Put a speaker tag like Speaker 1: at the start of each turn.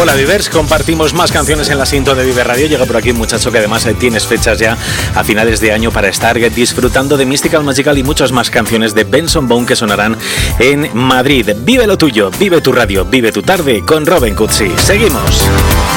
Speaker 1: Hola Vivers, compartimos más canciones en la cinta de Vive Radio. Llega por aquí un muchacho que además tienes fechas ya a finales de año para estar disfrutando de Mystical Magical y muchas más canciones de Benson Boone que sonarán en Madrid. Vive lo tuyo, vive tu radio, vive tu tarde con Robin Cutsi. Seguimos.